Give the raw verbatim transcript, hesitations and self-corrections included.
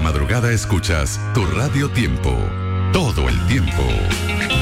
madrugada escuchas tu Radio Tiempo. Todo el tiempo.